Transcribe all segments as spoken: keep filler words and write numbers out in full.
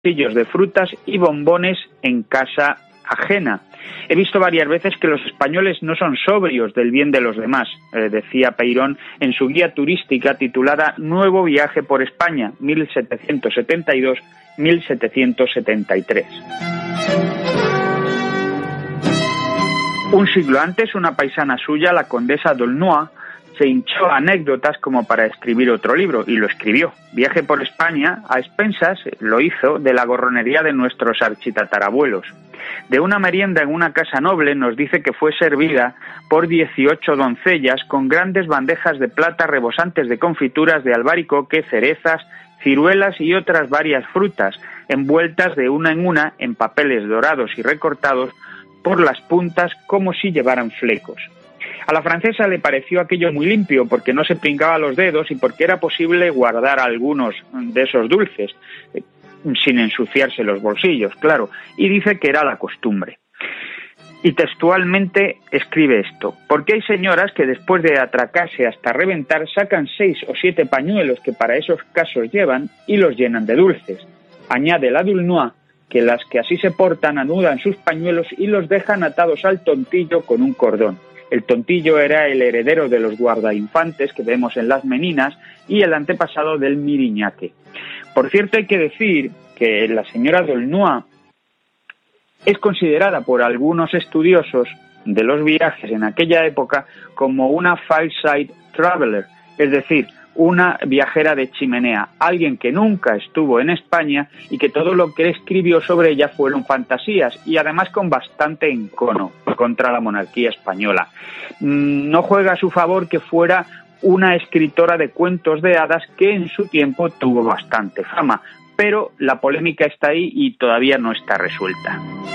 bolsillos de frutas y bombones en casa ajena. He visto varias veces que los españoles no son sobrios del bien de los demás, eh, decía Peirón en su guía turística titulada Nuevo viaje por España, mil setecientos setenta y dos a mil setecientos setenta y tres. Un siglo antes, una paisana suya, la condesa d'Aulnois, se hinchó anécdotas como para escribir otro libro, y lo escribió. Viaje por España, a expensas, lo hizo de la gorronería de nuestros architatarabuelos. De una merienda en una casa noble nos dice que fue servida por dieciocho doncellas con grandes bandejas de plata rebosantes de confituras de albaricoque, cerezas, ciruelas y otras varias frutas, envueltas de una en una en papeles dorados y recortados por las puntas como si llevaran flecos. A la francesa le pareció aquello muy limpio porque no se pringaba los dedos y porque era posible guardar algunos de esos dulces, eh, sin ensuciarse los bolsillos, claro, y dice que era la costumbre. Y textualmente escribe esto: porque hay señoras que después de atracarse hasta reventar sacan seis o siete pañuelos que para esos casos llevan y los llenan de dulces. Añade la d'Aulnois que las que así se portan anudan sus pañuelos y los dejan atados al tontillo con un cordón. El tontillo era el heredero de los guardainfantes que vemos en las meninas y el antepasado del miriñaque. Por cierto, hay que decir que la señora d'Aulnois es considerada por algunos estudiosos de los viajes en aquella época como una fireside traveler, es decir, una viajera de chimenea, alguien que nunca estuvo en España y que todo lo que escribió sobre ella fueron fantasías y además con bastante encono contra la monarquía española. No juega a su favor que fuera una escritora de cuentos de hadas que en su tiempo tuvo bastante fama, pero la polémica está ahí y todavía no está resuelta.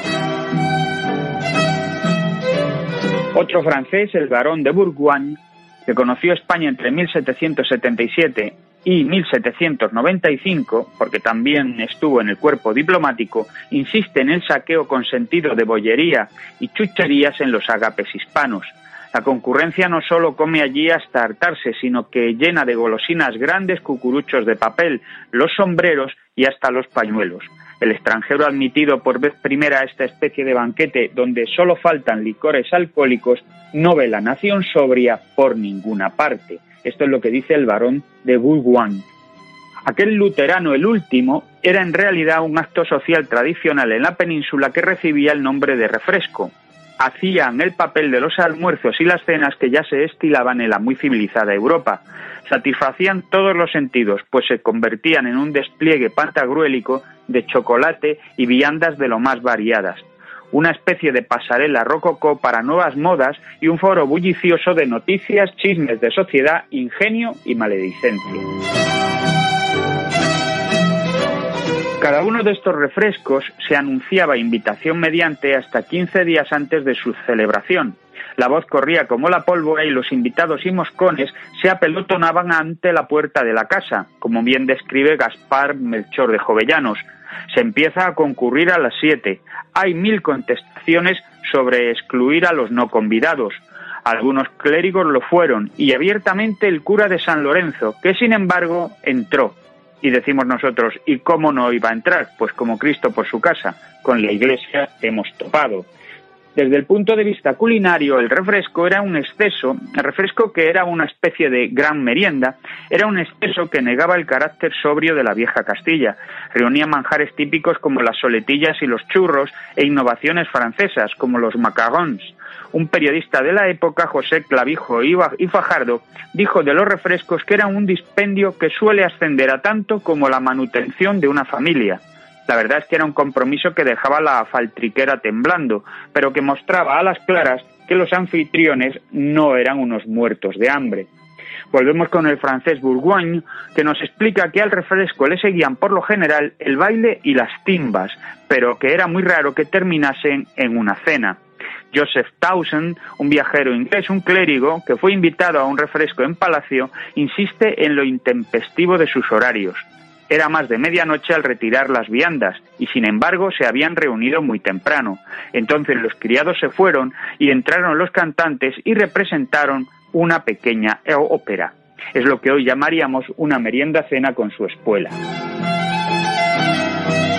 Otro francés, el barón de Bourgogne, que conoció España entre mil setecientos setenta y siete y mil setecientos noventa y cinco, porque también estuvo en el cuerpo diplomático, insiste en el saqueo consentido de bollería y chucherías en los agapes hispanos. La concurrencia no solo come allí hasta hartarse, sino que llena de golosinas grandes cucuruchos de papel, los sombreros y hasta los pañuelos. El extranjero admitido por vez primera a esta especie de banquete, donde solo faltan licores alcohólicos, no ve la nación sobria por ninguna parte. Esto es lo que dice el barón de Bourgogne. Aquel luterano, el último, era en realidad un acto social tradicional en la península que recibía el nombre de refresco. Hacían el papel de los almuerzos y las cenas que ya se estilaban en la muy civilizada Europa. Satisfacían todos los sentidos, pues se convertían en un despliegue pantagruélico de chocolate y viandas de lo más variadas. Una especie de pasarela rococó para nuevas modas y un foro bullicioso de noticias, chismes de sociedad, ingenio y maledicencia. Cada uno de estos refrescos se anunciaba invitación mediante hasta quince días antes de su celebración. La voz corría como la pólvora y los invitados y moscones se apelotonaban ante la puerta de la casa, como bien describe Gaspar Melchor de Jovellanos. Se empieza a concurrir a las siete. Hay mil contestaciones sobre excluir a los no convidados. Algunos clérigos lo fueron, y abiertamente el cura de San Lorenzo, que sin embargo entró. Y decimos nosotros, ¿y cómo no iba a entrar? Pues como Cristo por su casa, con la Iglesia hemos topado. Desde el punto de vista culinario, el refresco era un exceso, el refresco que era una especie de gran merienda, era un exceso que negaba el carácter sobrio de la vieja Castilla. Reunía manjares típicos como las soletillas y los churros e innovaciones francesas como los macarons. Un periodista de la época, José Clavijo y Fajardo, dijo de los refrescos que eran un dispendio que suele ascender a tanto como la manutención de una familia. La verdad es que era un compromiso que dejaba la faltriquera temblando, pero que mostraba a las claras que los anfitriones no eran unos muertos de hambre. Volvemos con el francés Bourgogne, que nos explica que al refresco le seguían por lo general el baile y las timbas, pero que era muy raro que terminasen en una cena. Joseph Townsend, un viajero inglés, un clérigo, que fue invitado a un refresco en Palacio, insiste en lo intempestivo de sus horarios. Era más de medianoche al retirar las viandas y, sin embargo, se habían reunido muy temprano. Entonces los criados se fueron y entraron los cantantes y representaron una pequeña ópera. Es lo que hoy llamaríamos una merienda-cena con su espuela.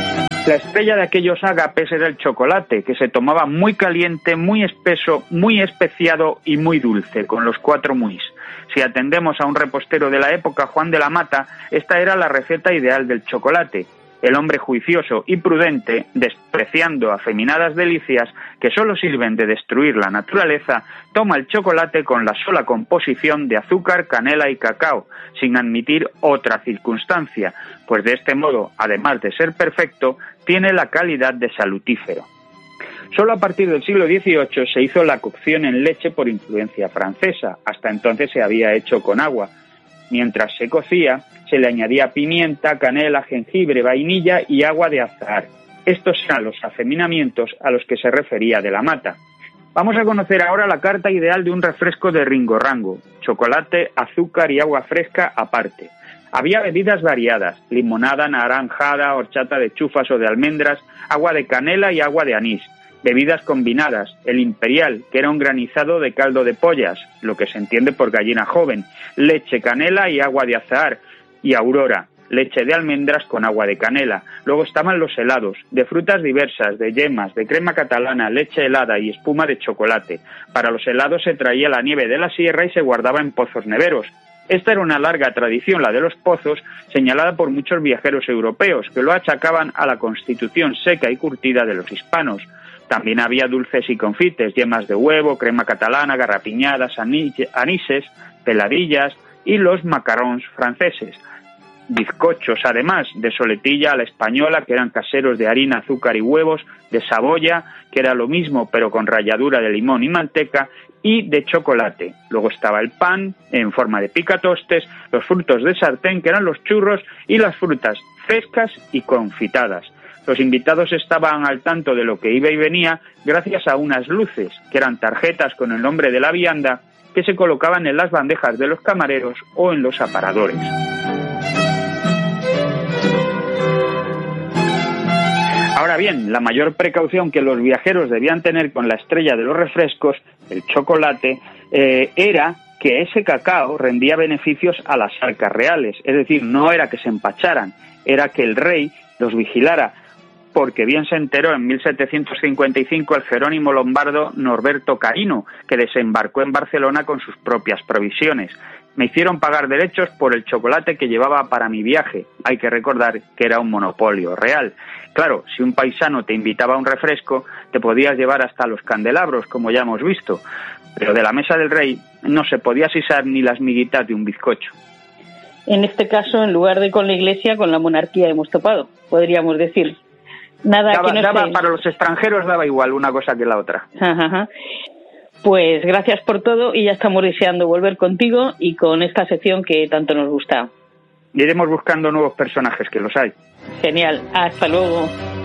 La estrella de aquellos ágapes era el chocolate, que se tomaba muy caliente, muy espeso, muy especiado y muy dulce, con los cuatro muis. Si atendemos a un repostero de la época, Juan de la Mata, esta era la receta ideal del chocolate. El hombre juicioso y prudente, despreciando afeminadas delicias que solo sirven de destruir la naturaleza, toma el chocolate con la sola composición de azúcar, canela y cacao, sin admitir otra circunstancia, pues de este modo, además de ser perfecto, tiene la calidad de salutífero. Solo a partir del siglo dieciocho se hizo la cocción en leche por influencia francesa, hasta entonces se había hecho con agua. Mientras se cocía, se le añadía pimienta, canela, jengibre, vainilla y agua de azahar. Estos eran los afeminamientos a los que se refería de la Mata. Vamos a conocer ahora la carta ideal de un refresco de Ringo Rango: chocolate, azúcar y agua fresca aparte. Había bebidas variadas: limonada, naranjada, horchata de chufas o de almendras, agua de canela y agua de anís. Bebidas combinadas: el imperial, que era un granizado de caldo de pollas, lo que se entiende por gallina joven, leche, canela y agua de azahar, y aurora, leche de almendras con agua de canela. Luego estaban los helados, de frutas diversas, de yemas, de crema catalana, leche helada y espuma de chocolate. Para los helados se traía la nieve de la sierra y se guardaba en pozos neveros. Esta era una larga tradición, la de los pozos, señalada por muchos viajeros europeos, que lo achacaban a la constitución seca y curtida de los hispanos. También había dulces y confites, yemas de huevo, crema catalana, garrapiñadas, anises, peladillas y los macarons franceses. Bizcochos, además, de soletilla a la española, que eran caseros de harina, azúcar y huevos, de saboya, que era lo mismo pero con ralladura de limón y manteca, y de chocolate. Luego estaba el pan en forma de picatostes, los frutos de sartén, que eran los churros, y las frutas frescas y confitadas. Los invitados estaban al tanto de lo que iba y venía gracias a unas luces, que eran tarjetas con el nombre de la vianda, que se colocaban en las bandejas de los camareros o en los aparadores. Ahora bien, la mayor precaución que los viajeros debían tener con la estrella de los refrescos, el chocolate, eh, era que ese cacao rendía beneficios a las arcas reales. Es decir, no era que se empacharan, era que el rey los vigilara, porque bien se enteró en mil setecientos cincuenta y cinco el jerónimo lombardo Norberto Carino, que desembarcó en Barcelona con sus propias provisiones. Me hicieron pagar derechos por el chocolate que llevaba para mi viaje. Hay que recordar que era un monopolio real. Claro, si un paisano te invitaba a un refresco, te podías llevar hasta los candelabros, como ya hemos visto. Pero de la mesa del rey no se podía sisar ni las miguitas de un bizcocho. En este caso, en lugar de con la Iglesia, con la monarquía hemos topado, podríamos decir. Nada daba, que no daba, sé. Para los extranjeros daba igual una cosa que la otra. Ajá, ajá. Pues gracias por todo y ya estamos deseando volver contigo y con esta sección que tanto nos gusta. Iremos buscando nuevos personajes, que los hay. Genial, hasta luego.